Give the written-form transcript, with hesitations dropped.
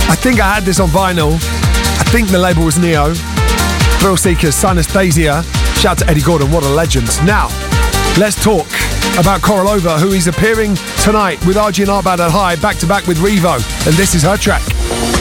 I think I had this on vinyl. I think the label was Neo. Thrill Seekers, Synesthesia. Shout out to Eddie Gordon, what a legend. Now, let's talk about Korolova, who is appearing tonight with RG and Artband at High, back to back with Revo. And this is her track.